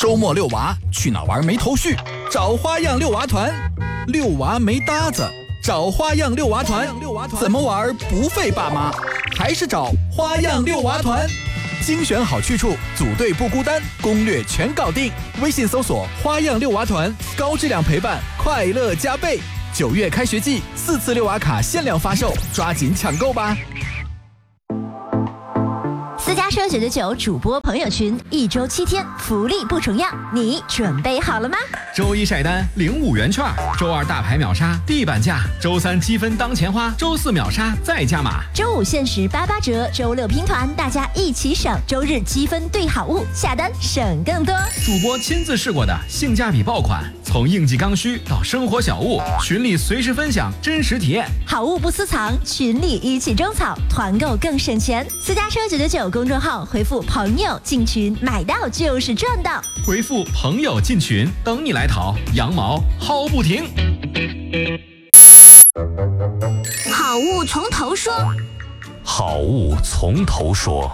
周末遛娃去哪玩没头绪，找花样遛娃团。遛娃没搭子，找花样遛娃团。怎么玩不费爸妈，还是找花样遛娃团。精选好去处，组队不孤单，攻略全搞定。微信搜索花样遛娃团，高质量陪伴，快乐加倍。9月开学季，4次遛娃卡限量发售，抓紧抢购吧。 私家车999主播朋友群，1周7天，福利不重样，你准备好了吗？ 周一晒单领5元券，周二大牌秒杀地板价，周三积分当钱花，周四秒杀再加码， 周五限时88折，周六拼团，大家一起省，周日积分兑好物，下单省更多。 主播亲自试过的性价比爆款，从应季刚需到生活小物，群里随时分享真实体验， 好物不私藏，群里一起种草，团购更省钱。私家车999公众号回复朋友进群，买到就是赚到。 回复朋友进群，等你来淘，羊毛薅不停。 好物从头说， 好物从头说。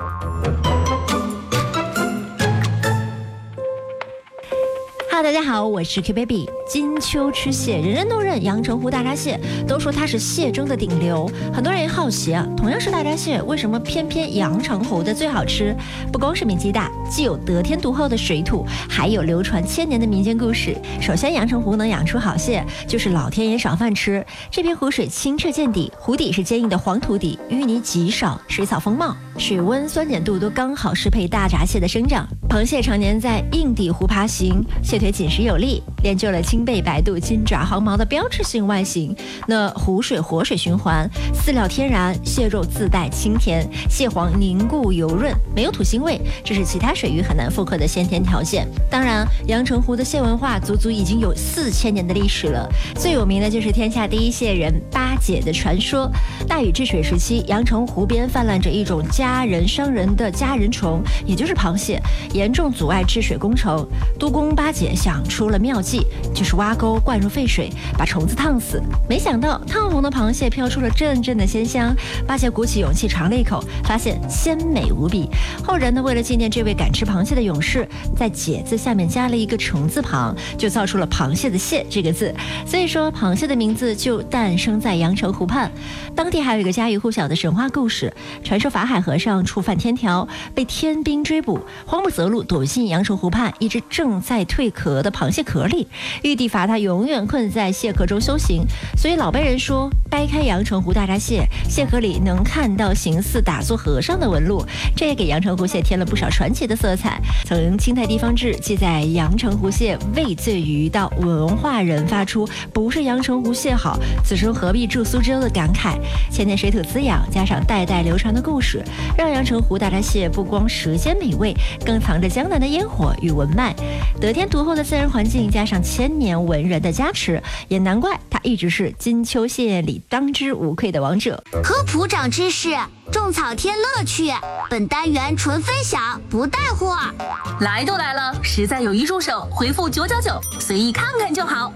大家好，我是 Q Baby。金秋吃蟹，人人都认阳澄湖大闸蟹，都说它是蟹中的顶流。很多人也好奇啊，同样是大闸蟹，为什么偏偏阳澄湖的最好吃？不光是面积大，既有得天独厚的水土，还有流传1000年的民间故事。首先，阳澄湖能养出好蟹，就是老天爷赏饭吃。这片湖水清澈见底，湖底是坚硬的黄土底，淤泥极少，水草丰茂，水温酸碱度都刚好适配大闸蟹的生长。螃蟹常年在硬底湖爬行，蟹腿紧实有力，练就了青背白肚金爪黄毛的标志性外形。那湖水活水循环，饲料天然，蟹肉自带清甜，蟹黄凝固油润，没有土腥味，这是其他水域很难复刻的先天条件。当然，阳澄湖的蟹文化足足已经有4000年的历史了。最有名的就是天下第一蟹人八姐的传说。大禹治水时期，阳澄湖边泛滥着一种家人伤人的家人虫，也就是螃蟹，严重阻碍治水工程。督工八姐想出了妙计，就是挖沟灌入沸水，把虫子烫死。没想到烫红的螃蟹飘出了阵阵的鲜香，八姐鼓起勇气尝了一口，发现鲜美无比。后人呢，为了纪念这位敢吃螃蟹的勇士，在解字下面加了一个虫字旁，就造出了螃蟹的蟹这个字。所以说，螃蟹的名字就诞生在阳澄湖畔。当地还有一个家喻户晓的神话故事，传说法海和尚触犯天条，被天兵追捕，慌不择路，躲进阳澄湖畔一只正在蜕壳的螃蟹壳里。玉帝罚他永远困在蟹壳中修行，所以老辈人说，掰开阳澄湖大闸蟹，蟹壳里能看到形似打坐和尚的纹路，这也给阳澄湖蟹添了不少传奇的色彩。从清代地方志记载，阳澄湖蟹畏罪于到文化人发出不是阳澄湖蟹好，此生何必住苏州的感慨。千年水土滋养，加上代代流传的故事，让阳澄湖大闸蟹不光舌尖美味，更藏着江南的烟火与文脉。得天独厚的自然环境，加上1000年文人的加持，也难怪它一直是金秋蟹里当之无愧的王者。 科普长知识，种草添乐趣。本单元纯分享，不带货。 来都来了，实在有一助手，回复999，随意看看就好。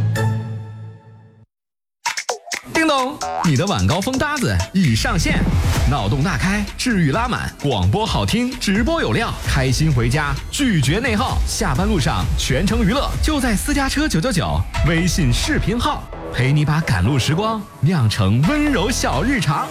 叮咚，你的晚高峰搭子已上线，脑洞大开，治愈拉满，广播好听，直播有料，开心回家，拒绝内耗，下班路上全程娱乐，就在私家车999微信视频号，陪你把赶路时光酿成温柔小日常。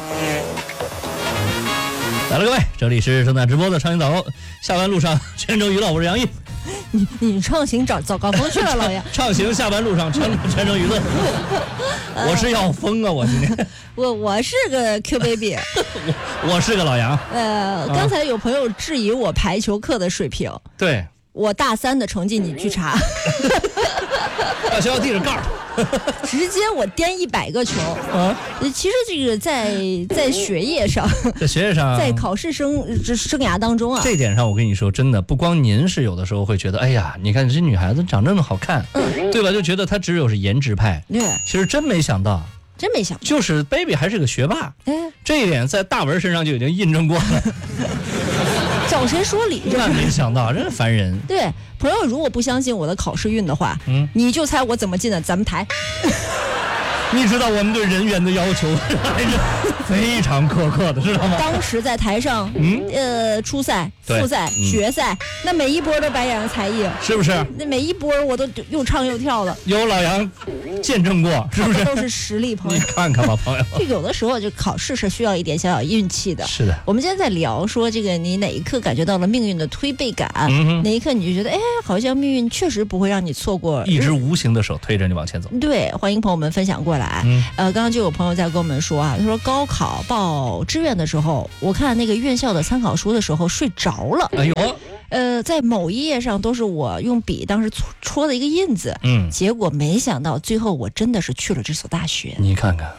来了各位，这里是正在直播的畅行早高，下班路上全程娱乐，我是杨毅。 你畅行早高峰去了，老杨。 畅行下班路上全程娱乐。我是要疯啊！我今天我是个 Q baby， 我是个老杨。 刚才有朋友质疑我排球课的水平， 对我大3的成绩你去查， 到学校递着盖儿。 直接我颠100个球啊！其实这个在学业上，在考试生涯当中啊， 这点上我跟你说，真的不光您是有的时候会觉得，哎呀，你看这女孩子长这么好看，对吧？就觉得她只有是颜值派。 对， 其实真没想到，就是 baby 还是个学霸。这一点在大文身上就已经印证过了。 找谁说理？ 那没想到，真是烦人。 对，朋友如果不相信我的考试运的话，你就猜我怎么进的咱们台。 你知道我们对人员的要求还是非常苛刻的，知道吗？ 当时在台上，初赛、复赛、决赛，那每一波都白演才艺， 是不是？ 那每一波我都又唱又跳的。 有老杨见证过，是不是？ 都是实力，朋友。 你看看吧，朋友。 这有的时候就考试是需要一点小小运气的。 是的。 我们今天在聊说这个，你哪一刻感觉到了命运的推背感？哪一刻你就觉得，好像命运确实不会让你错过， 一只无形的手推着你往前走。 对，欢迎朋友们分享过来。刚刚就有朋友在跟我们说啊，他说高考报志愿的时候，我看那个院校的参考书的时候睡着了。 哎呦。 在某一页上都是我用笔当时戳的一个印子，结果没想到最后我真的是去了这所大学。 你看看，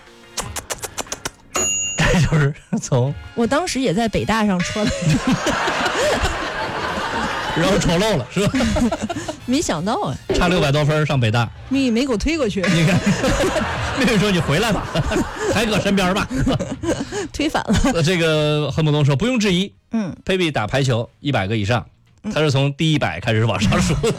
这就是从我当时也在北大上戳的， 然后丑陋了是吧？ 没想到啊， 差600多分上北大， 命运没给我推过去。 你看，命运说你回来吧，还搁身边吧， 推反了。 这个恨不能说不用质疑。Baby 打排球100个以上，他是从第100开始往上数的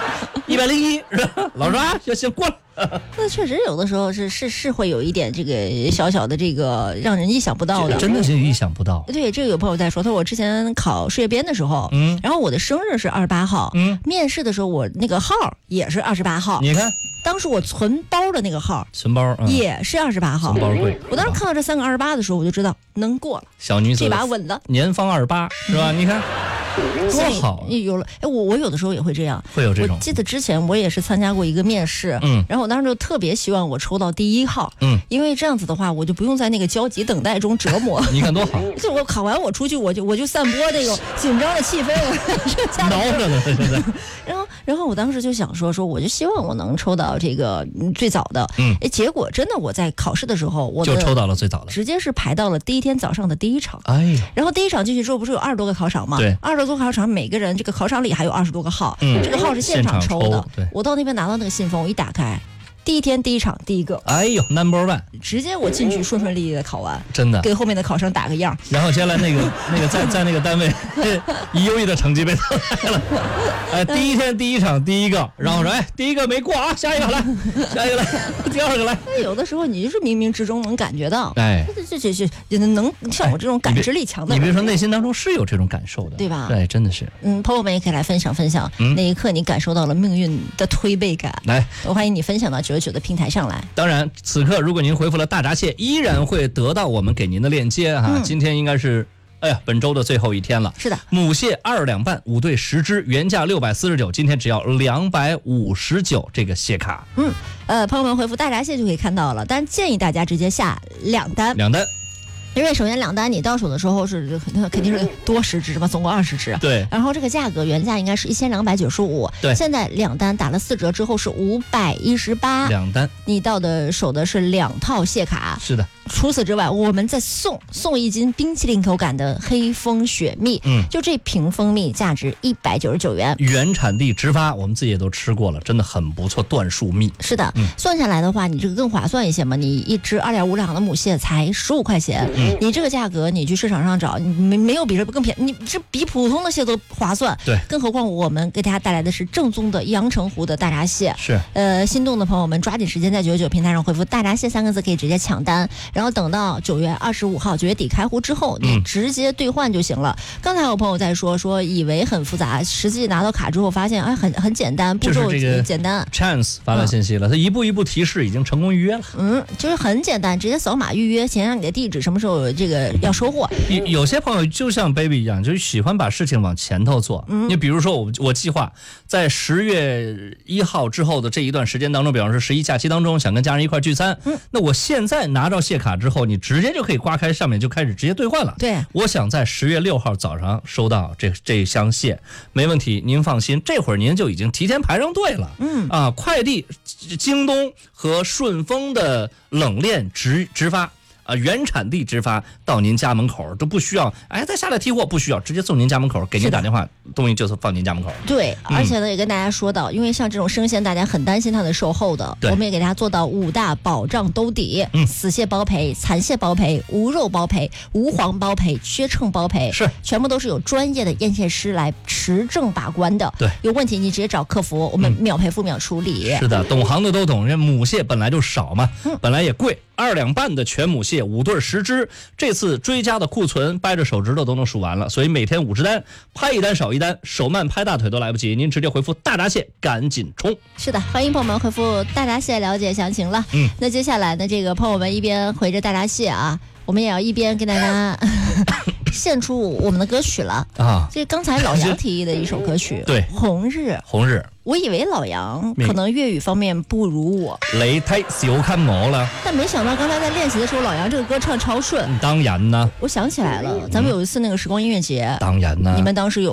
，101是吧？老师啊，行过了。 那确实有的时候是会有一点这个小小的这个让人意想不到的， 真的是意想不到。 对，这个有朋友在说，他说我之前考事业编的时候，然后我的生日是28号，面试的时候我那个号也是28号。 你看， 当时我存包的那个号， 存包也是28号。 存包贵。 我当时看到这3个28的时候，我就知道能过了。 小女子这把稳了， 年方28是吧？你看。多好！ 有了，我有的时候也会这样， 会有这种。 我记得之前我也是参加过一个面试，然后我当时就特别希望我抽到第1号，因为这样子的话，我就不用在那个焦急等待中折磨。 你看多好！ 就我考完我出去，我就散播这种紧张的气氛， 挠着呢现在。 然后我当时就想说我就希望我能抽到这个最早的，结果真的我在考试的时候，我就抽到了最早的， 直接是排到了第1天早上的第1场。 哎呀！ 然后第1场进去之后，不是有20多个考场吗？ 对 ，20多个考场，每个人这个考场里还有20多个号，这个号是现场抽的。 对， 我到那边拿到那个信封，我一打开。第1天第1场第1个， 哎呦 ，Number One， 直接我进去顺顺利利的考完， 真的给后面的考生打个样。 然后接下来那个在那个单位以优异的成绩被淘汰了。第1天第1场第1个，然后说第1个没过啊，下一个来，下一个来，第2个来。 有的时候你就是冥冥之中能感觉到，这能像我这种感知力强的人， 你别说内心当中是有这种感受的， 对吧？ 对，真的是。 朋友们也可以来分享那一刻你感受到了命运的推背感。 来， 我欢迎你分享到99的平台上来。 当然，此刻如果您回复了大闸蟹，依然会得到我们给您的链接哈。今天应该是本周的最后一天了。 是的， 母蟹2两半，5对10只，原价649，今天只要259这个蟹卡。 朋友们回复大闸蟹就可以看到了，但建议大家直接下2单。因为首先2单你到手的时候是肯定是多10只嘛，总共20只。 对。 然后这个价格原价应该是1295， 对。 现在2单打了4折之后是518。 2单。 你到的手的是2套蟹卡。 是的。 除此之外，我们再送1斤冰淇淋口感的黑蜂雪蜜，就这瓶蜂蜜价值199元， 原产地直发，我们自己也都吃过了，真的很不错，椴树蜜。 是的，算下来的话，你这个更划算一些嘛，你1只2.5两的母蟹才15块钱，你这个价格你去市场上找，没有比这更便宜，你这比普通的蟹都划算。 对， 更何况我们给大家带来的是正宗的阳澄湖的大闸蟹。 是， 心动的朋友们抓紧时间在99平台上回复大闸蟹3个字，可以直接抢单。然后等到9月25号9月底开户之后，你直接兑换就行了。刚才有朋友在说以为很复杂，实际拿到卡之后发现很简单，步骤简单。 Chance 发来信息了，他一步一步提示，已经成功预约了。 就是很简单，直接扫码预约，写上你的地址，什么时候这个要收货。 有些朋友就像 Baby 一样，就是喜欢把事情往前头做。你比如说我计划在10月1号之后的这一段时间当中，比方说11假期当中，想跟家人一块聚餐，那我现在拿到蟹卡之后，你直接就可以刮开上面就开始直接兑换了。 对， 我想在10月6号早上收到这箱蟹，没问题，您放心，这会儿您就已经提前排上队了。快递京东和顺丰的冷链直发。 原产地直发到您家门口，都不需要再下来提货，不需要，直接送您家门口，给您打电话，东西就是放您家门口。 对，而且呢也跟大家说到，因为像这种生鲜大家很担心它的售后的，我们也给大家做到5大保障兜底，死蟹包赔、残蟹包赔、无肉包赔、无黄包赔、缺秤包赔， 是全部都是有专业的验蟹师来持证把关的。 对， 有问题你直接找客服，我们秒赔付秒处理。 是的，懂行的都懂，这母蟹本来就少嘛，本来也贵，2两半的全母蟹5对10只，这次追加的库存掰着手指头都能数完了，所以每天5只单，拍一单少一单，手慢拍大腿都来不及，您直接回复大闸蟹赶紧冲。 是的，欢迎朋友们回复大闸蟹了解详情了。那接下来呢，这个朋友们一边回着大闸蟹啊，我们也要一边跟大家献出我们的歌曲了啊！这刚才老杨提议的一首歌曲， 对， 红日。 红日， 我以为老杨可能粤语方面不如我， 你睇小看我了， 但没想到刚才在练习的时候，老杨这个歌唱超顺。 当然呢， 我想起来了，咱们有一次那个时光音乐节， 当然呢， 你们当时有